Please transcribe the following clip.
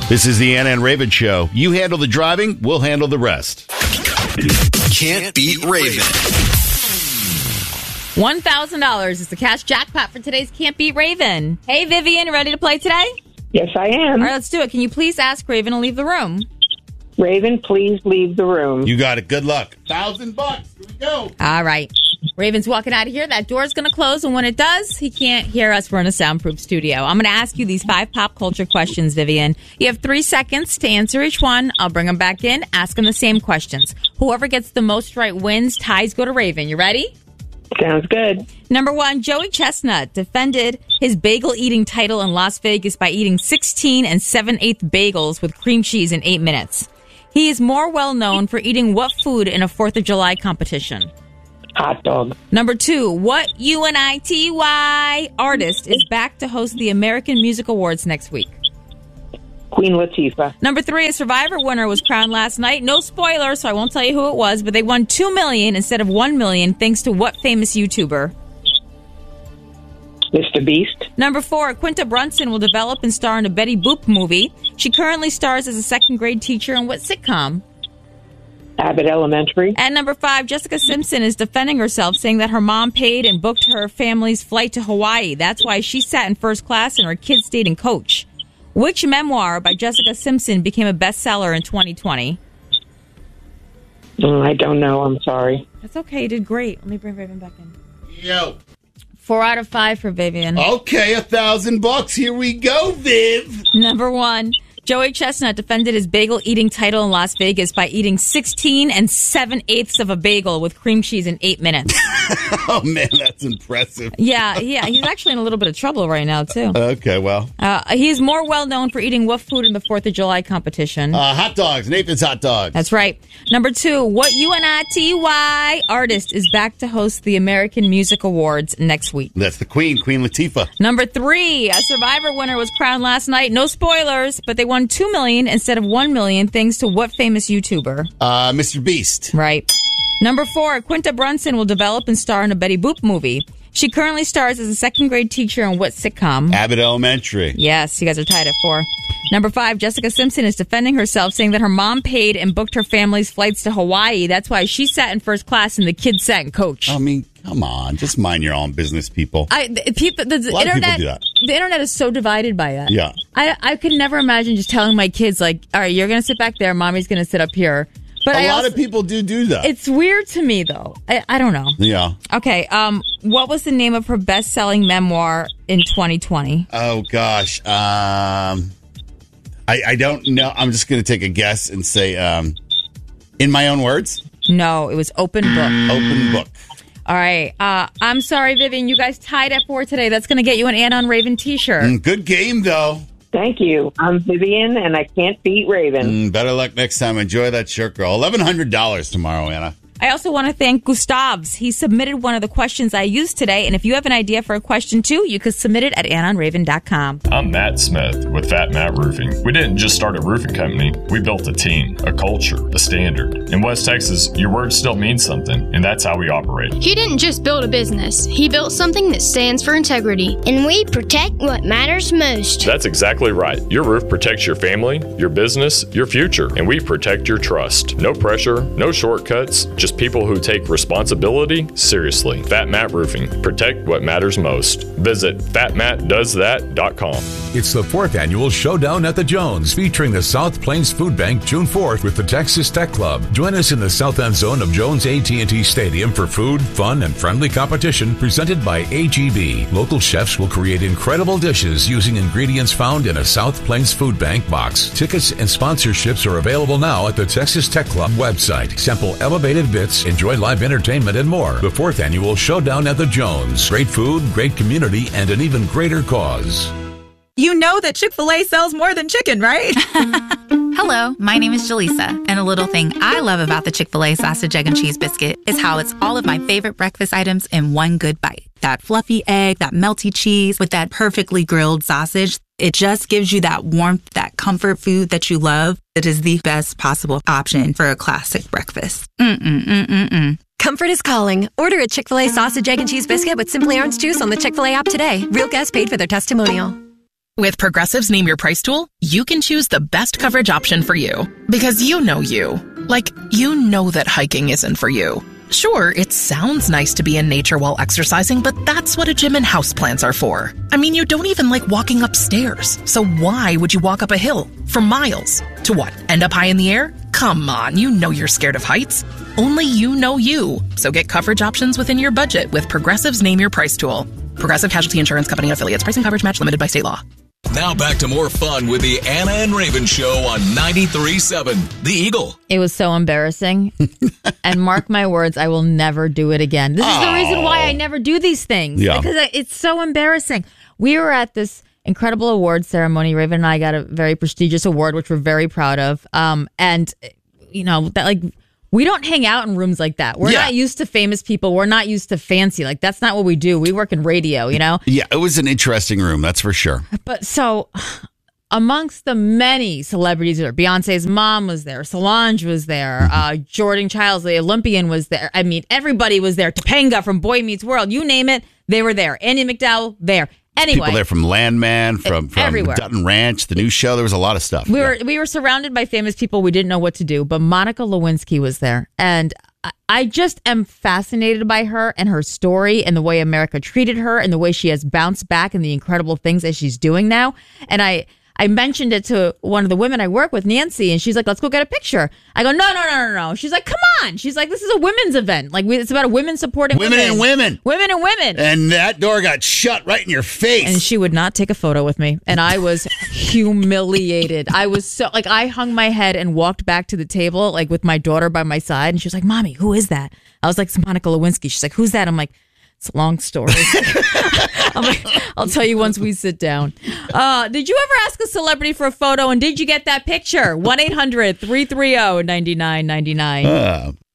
This is the Anna and Raven Show. You handle the driving, we'll handle the rest. Can't beat Raven. $1,000 is the cash jackpot for today's Can't Beat Raven. Hey, Vivian, ready to play today? Yes, I am. All right, let's do it. Can you please ask Raven to leave the room? Raven, please leave the room. You got it. Good luck. $1,000. Here we go. All right. Raven's walking out of here. That door's going to close, and when it does, he can't hear us. We're in a soundproof studio. I'm going to ask you these 5 pop culture questions, Vivian. You have 3 seconds to answer each one. I'll bring them back in, ask them the same questions. Whoever gets the most right wins. Ties go to Raven. You ready? Sounds good. Number 1, Joey Chestnut defended his bagel-eating title in Las Vegas by eating 16 7/8 bagels with cream cheese in 8 minutes. He is more well-known for eating what food in a 4th of July competition? Hot dog. Number 2, what UNITY artist is back to host the American Music Awards next week? Queen Latifah. Number 3, a Survivor winner was crowned last night. No spoilers, so I won't tell you who it was, but they won $2 million instead of $1 million thanks to what famous YouTuber? Mr. Beast. Number 4, Quinta Brunson will develop and star in a Betty Boop movie. She currently stars as a 2nd grade teacher in what sitcom? Abbott Elementary. And number 5, Jessica Simpson is defending herself, saying that her mom paid and booked her family's flight to Hawaii. That's why she sat in first class and her kids stayed in coach. Which memoir by Jessica Simpson became a bestseller in 2020? I don't know. I'm sorry. That's okay. You did great. Let me bring Raven back in. Yo. 4 out of 5 for Vivian. Okay, $1,000. Here we go, Viv. Number 1, Joey Chestnut defended his bagel-eating title in Las Vegas by eating 16 7/8 of a bagel with cream cheese in 8 minutes. Oh, man, that's impressive. Yeah. He's actually in a little bit of trouble right now, too. Okay, well. He's more well-known for eating what food in the 4th of July competition? Hot dogs. Nathan's Hot Dogs. That's right. Number 2, what UNITY artist is back to host the American Music Awards next week? That's the Queen Latifah. Number 3, a Survivor winner was crowned last night. No spoilers, but they won $2 million instead of $1 million thanks to what famous YouTuber? Mr. Beast. Right. Number 4, Quinta Brunson will develop and star in a Betty Boop movie. She currently stars as a 2nd grade teacher in what sitcom? Abbott Elementary. Yes, you guys are tied at 4. Number 5, Jessica Simpson is defending herself, saying that her mom paid and booked her family's flights to Hawaii. That's why she sat in first class and the kids sat in coach. I mean, come on. Just mind your own business, people. The internet do that. The internet is so divided by that. Yeah. I could never imagine just telling my kids, like, all right, you're going to sit back there, mommy's going to sit up here. But a lot of people do that. It's weird to me, though. I don't know. Yeah. Okay. What was the name of her best-selling memoir in 2020? Oh, gosh. I don't know. I'm just going to take a guess and say, in my own words? No, it was Open Book. Open Book. All right. I'm sorry, Vivian. You guys tied at 4 today. That's going to get you an Anna on Raven t-shirt. Good game, though. Thank you. I'm Vivian, and I can't beat Raven. Better luck next time. Enjoy that shirt, girl. $1,100 tomorrow, Anna. I also want to thank Gustavs. He submitted one of the questions I used today, and if you have an idea for a question, too, you could submit it at AnnOnRaven.com. I'm Matt Smith with Fat Matt Roofing. We didn't just start a roofing company. We built a team, a culture, a standard. In West Texas, your word still means something, and that's how we operate. He didn't just build a business. He built something that stands for integrity. And we protect what matters most. That's exactly right. Your roof protects your family, your business, your future, and we protect your trust. No pressure, no shortcuts, just people who take responsibility seriously. Fat Matt Roofing. Protect what matters most. Visit fatmattdoesthat.com. It's the 4th annual Showdown at the Jones, featuring the South Plains Food Bank June 4th with the Texas Tech Club. Join us in the south end zone of Jones AT&T Stadium for food, fun, and friendly competition presented by AGB. Local chefs will create incredible dishes using ingredients found in a South Plains Food Bank box. Tickets and sponsorships are available now at the Texas Tech Club website. Sample elevated bits, enjoy live entertainment, and more. The 4th annual Showdown at the Jones. Great food, great community, and an even greater cause. You know that Chick-fil-A sells more than chicken, right? Hello, my name is Jaleesa, and a little thing I love about the Chick-fil-A sausage, egg, and cheese biscuit is how it's all of my favorite breakfast items in one good bite. That fluffy egg, that melty cheese with that perfectly grilled sausage. It just gives you that warmth, that comfort food that you love. It is the best possible option for a classic breakfast. Comfort is calling. Order a Chick-fil-A sausage, egg, and cheese biscuit with Simply Orange Juice on the Chick-fil-A app today. Real guests paid for their testimonial. With Progressive's Name Your Price tool, you can choose the best coverage option for you. Because you know you. Like, you know that hiking isn't for you. Sure, it sounds nice to be in nature while exercising, but that's what a gym and houseplants are for. I mean, you don't even like walking upstairs. So why would you walk up a hill for miles? To what, end up high in the air? Come on, you know you're scared of heights. Only you know you. So get coverage options within your budget with Progressive's Name Your Price tool. Progressive Casualty Insurance Company and affiliates. Pricing coverage match limited by state law. Now back to more fun with the Anna and Raven Show on 93.7 The Eagle. It was so embarrassing. And mark my words, I will never do it again. This is the reason why I never do these things. Yeah. Because it's so embarrassing. We were at this incredible award ceremony. Raven and I got a very prestigious award, which we're very proud of. And, you know, that like... we don't hang out in rooms like that. We're not used to famous people. We're not used to fancy. Like, that's not what we do. We work in radio, you know? Yeah, it was an interesting room, that's for sure. But so, amongst the many celebrities there, Beyonce's mom was there. Solange was there. Jordan Childs, the Olympian, was there. I mean, everybody was there. Topanga from Boy Meets World. You name it, they were there. Andy McDowell, there. Anyway, people there from Landman, from everywhere. Dutton Ranch, the new show. There was a lot of stuff. We were surrounded by famous people. We didn't know what to do, but Monica Lewinsky was there, and I just am fascinated by her and her story and the way America treated her and the way she has bounced back and the incredible things that she's doing now. And I mentioned it to one of the women I work with, Nancy, and she's like, let's go get a picture. I go, no. She's like, come on. She's like, this is a women's event. Like, it's about women supporting women. And women. Women and women. And that door got shut right in your face. And she would not take a photo with me. And I was humiliated. I was so, like, I hung my head and walked back to the table, like, with my daughter by my side. And she was like, Mommy, who is that? I was like, it's Monica Lewinsky. She's like, who's that? I'm like, it's a long story. I'm like, I'll tell you once we sit down. Did you ever ask a celebrity for a photo, and did you get that picture? 1-800-330-9999.